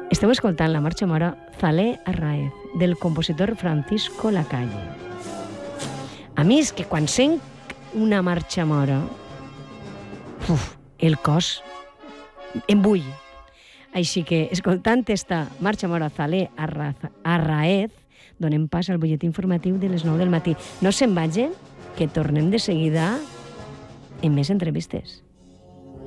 Esteu escoltant la marxa mora Zalé Arraez, del compositor Francisco Lacalle. A mi és que quan sent una marxa mora, el cos em bull. Així que, escoltant esta marxa mora Zalé Arraez, donem pas al butlletí informatiu de les 9 del matí. No se'n vagin, que tornem de seguida en més entrevistes.